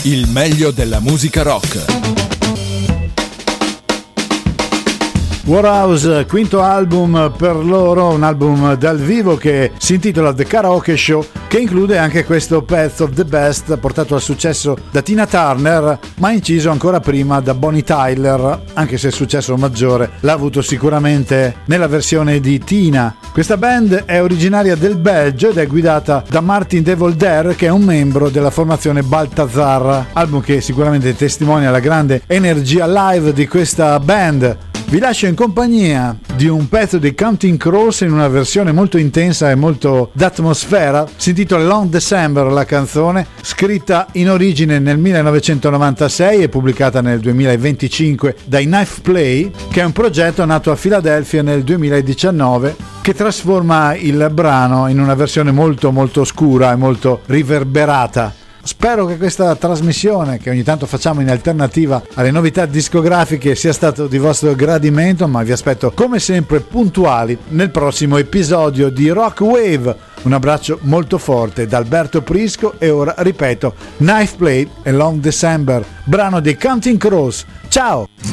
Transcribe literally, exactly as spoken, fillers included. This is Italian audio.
il meglio della musica rock. Warhouse, quinto album per loro, un album dal vivo che si intitola The Karaoke Show, che include anche questo Path of the Best, portato al successo da Tina Turner, ma inciso ancora prima da Bonnie Tyler, anche se il successo maggiore l'ha avuto sicuramente nella versione di Tina. Questa band è originaria del Belgio ed è guidata da Martin De Volder, che è un membro della formazione Balthazar, album che sicuramente testimonia la grande energia live di questa band. Vi lascio in compagnia di un pezzo di Counting Crows in una versione molto intensa e molto d'atmosfera. Si intitola Long December la canzone, scritta in origine nel millenovecentonovantasei e pubblicata nel duemilaventicinque dai Knife Play, che è un progetto nato a Filadelfia nel duemiladiciannove che trasforma il brano in una versione molto molto scura e molto riverberata. Spero che questa trasmissione, che ogni tanto facciamo in alternativa alle novità discografiche, sia stato di vostro gradimento, ma vi aspetto come sempre puntuali nel prossimo episodio di Rock Wave. Un abbraccio molto forte da Alberto Prisco e ora ripeto, Knife Play e Long December, brano dei Counting Crows. Ciao!